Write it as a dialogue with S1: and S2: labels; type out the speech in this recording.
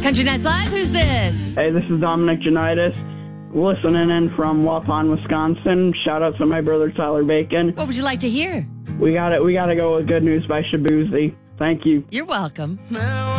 S1: Country Nights Live, who's this?
S2: Hey, this is Dominic Janitis, listening in from Waupun, Wisconsin. Shout out to my brother Tyler Bacon.
S1: What would you like to hear?
S2: We got to go with Good News by Shabuzi. Thank you.
S1: You're welcome.